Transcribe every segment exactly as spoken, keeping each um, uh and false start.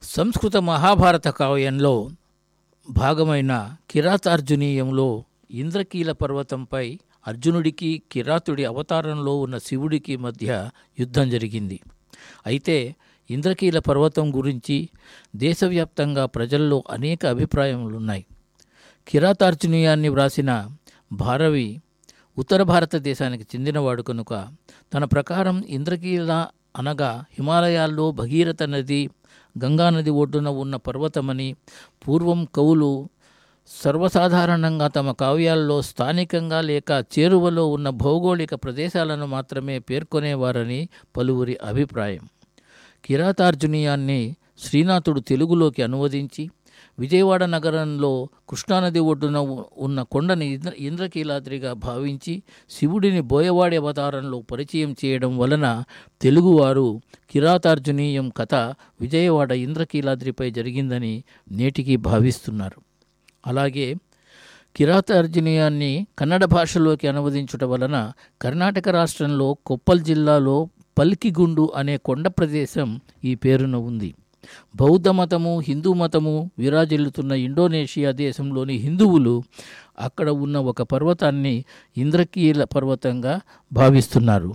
సంస్కృత మహాభారత కావ్యంలో భాగమైన కిరాతార్జునీయంలో ఇంద్రకీల పర్వతంపై అర్జునుడికి కిరాతుడి అవతారంలో ఉన్న శివుడికి మధ్య యుద్ధం జరిగింది. అయితే ఇంద్రకీల పర్వతం గురించి దేశవ్యాప్తంగా ప్రజల్లో అనేక అభిప్రాయములున్నాయి. కిరాతార్జునీయాన్ని వ్రాసిన భారవి ఉత్తర భారతదేశానికి చెందినవాడు కనుక తన ప్రకారం ఇంద్రకీల అనగా హిమాలయాల్లో భగీరథ నది గంగానది ఒడ్డున ఉన్న పర్వతమని, పూర్వం కవులు సర్వసాధారణంగా తమ కావ్యాల్లో స్థానికంగా లేక చేరువలో ఉన్న భౌగోళిక ప్రదేశాలను మాత్రమే పేర్కొనేవారని పలువురి అభిప్రాయం. కిరాతార్జునీయాన్ని శ్రీనాథుడు తెలుగులోకి అనువదించి విజయవాడ నగరంలో కృష్ణానది ఒడ్డున ఉన్న కొండని ఇంద్ర ఇంద్రకీలాద్రిగా భావించి శివుడిని బోయవాడి అవతారంలో పరిచయం చేయడం వలన తెలుగువారు కిరాతార్జునీయం కథ విజయవాడ ఇంద్రకీలాద్రిపై జరిగిందని నేటికి భావిస్తున్నారు. అలాగే కిరాతార్జునీయాన్ని కన్నడ భాషలోకి అనువదించుట వలన కర్ణాటక రాష్ట్రంలో కొప్పల్ జిల్లాలో పల్కిగుండు అనే కొండ ప్రదేశం ఈ పేరున ఉంది. బౌద్ధ మతము, హిందూ మతము విరాజిల్లుతున్న ఇండోనేషియా దేశంలోని హిందువులు అక్కడ ఉన్న ఒక పర్వతాన్ని ఇంద్రకీల పర్వతంగా భావిస్తున్నారు.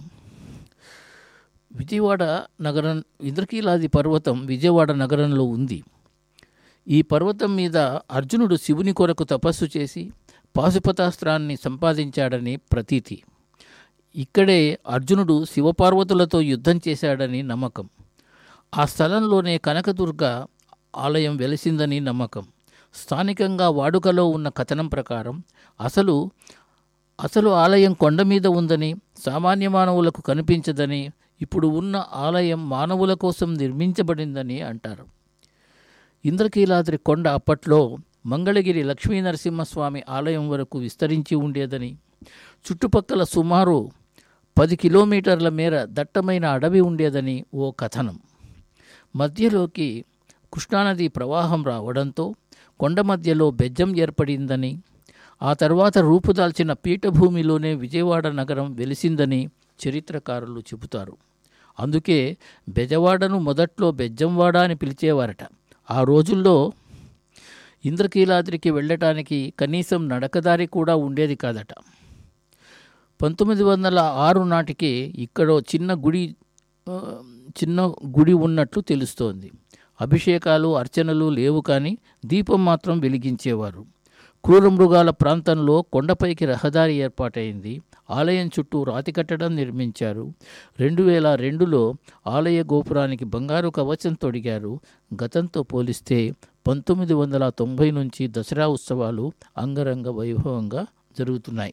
విజయవాడ నగరం ఇంద్రకీలాది పర్వతం విజయవాడ నగరంలో ఉంది. ఈ పర్వతం మీద అర్జునుడు శివుని కొరకు తపస్సు చేసి పాశుపతాస్త్రాన్ని సంపాదించాడని ప్రతీతి. ఇక్కడే అర్జునుడు శివపార్వతులతో యుద్ధం చేశాడని నమ్మకం. ఆ స్థలంలోనే కనకదుర్గ ఆలయం వెలిసిందని నమ్మకం. స్థానికంగా వాడుకలో ఉన్న కథనం ప్రకారం అసలు అసలు ఆలయం కొండ మీద ఉందని, సామాన్య మానవులకు కనిపించదని, ఇప్పుడు ఉన్న ఆలయం మానవుల కోసం నిర్మించబడిందని అంటారు. ఇంద్రకీలాద్రి కొండ అప్పట్లో మంగళగిరి లక్ష్మీనరసింహస్వామి ఆలయం వరకు విస్తరించి ఉండేదని, చుట్టుపక్కల సుమారు పది కిలోమీటర్ల మేర దట్టమైన అడవి ఉండేదని ఓ కథనం. మధ్యలోకి కృష్ణానది ప్రవాహం రావడంతో కొండ మధ్యలో బెజ్జం ఏర్పడిందని, ఆ తర్వాత రూపుదాల్చిన పీఠభూమిలోనే విజయవాడ నగరం వెలిసిందని చరిత్రకారులు చెబుతారు. అందుకే బెజవాడను మొదట్లో బెజ్జంవాడ అని పిలిచేవారట. ఆ రోజుల్లో ఇంద్రకీలాద్రికి వెళ్ళటానికి కనీసం నడకదారి కూడా ఉండేది కాదట. పంతొమ్మిది వందల ఆరు నాటికి ఇక్కడో చిన్న గుడి చిన్న గుడి ఉన్నట్లు తెలుస్తోంది. అభిషేకాలు, అర్చనలు లేవు, కానీ దీపం మాత్రం వెలిగించేవారు. క్రూర మృగాల ప్రాంతంలో కొండపైకి రహదారి ఏర్పాటైంది. ఆలయం చుట్టూ రాతి కట్టడం నిర్మించారు. రెండు వేల రెండులో ఆలయ గోపురానికి బంగారు కవచం తొడిగారు. గతంతో పోలిస్తే పంతొమ్మిది వందల తొంభై నుంచి దసరా ఉత్సవాలు అంగరంగ వైభవంగా జరుగుతున్నాయి.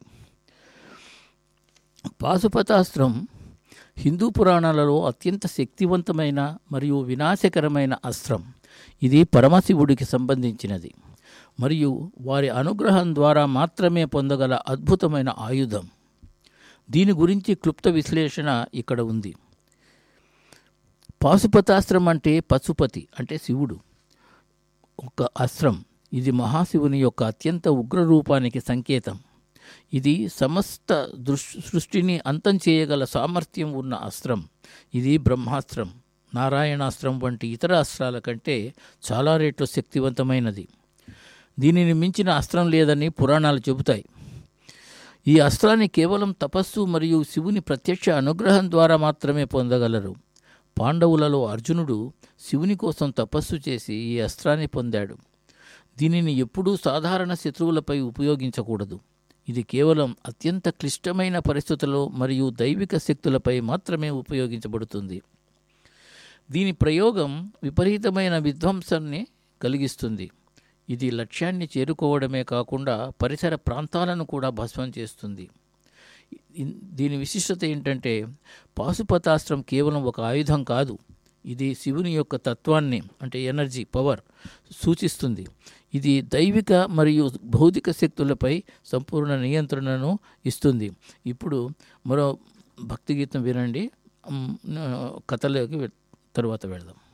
పాశుపతాస్త్రం హిందూ పురాణాలలో అత్యంత శక్తివంతమైన మరియు వినాశకరమైన అస్త్రం. ఇది పరమశివుడికి సంబంధించినది మరియు వారి అనుగ్రహం ద్వారా మాత్రమే పొందగల అద్భుతమైన ఆయుధం. దీని గురించి క్లుప్త విశ్లేషణ ఇక్కడ ఉంది. పాశుపతాస్త్రం అంటే పశుపతి అంటే శివుడు ఒక అస్త్రం. ఇది మహాశివుని యొక్క అత్యంత ఉగ్ర రూపానికి సంకేతం. ఇది సమస్త దృష్ సృష్టిని అంతం చేయగల సామర్థ్యం ఉన్న అస్త్రం. ఇది బ్రహ్మాస్త్రం, నారాయణాస్త్రం వంటి ఇతర అస్త్రాల కంటే చాలా రెట్లు శక్తివంతమైనది. దీనిని మించిన అస్త్రం లేదని పురాణాలు చెబుతాయి. ఈ అస్త్రాన్ని కేవలం తపస్సు మరియు శివుని ప్రత్యక్ష అనుగ్రహం ద్వారా మాత్రమే పొందగలరు. పాండవులలో అర్జునుడు శివుని కోసం తపస్సు చేసి ఈ అస్త్రాన్ని పొందాడు. దీనిని ఎప్పుడూ సాధారణ శత్రువులపై ఉపయోగించకూడదు. ఇది కేవలం అత్యంత క్లిష్టమైన పరిస్థితుల్లో మరియు దైవిక శక్తులపై మాత్రమే ఉపయోగించబడుతుంది. దీని ప్రయోగం విపరీతమైన విధ్వంసాన్ని కలిగిస్తుంది. ఇది లక్ష్యాన్ని చేరుకోవడమే కాకుండా పరిసర ప్రాంతాలను కూడా భస్మం చేస్తుంది. దీని విశిష్టత ఏంటంటే పాశుపతాస్త్రం కేవలం ఒక ఆయుధం కాదు. ఇది శివుని యొక్క తత్వాన్ని అంటే ఎనర్జీ, పవర్ సూచిస్తుంది. ఇది దైవిక మరియు భౌతిక శక్తులపై సంపూర్ణ నియంత్రణను ఇస్తుంది. ఇప్పుడు మరో భక్తి గీతం వినండి, కథలోకి తరువాత వెళదాం.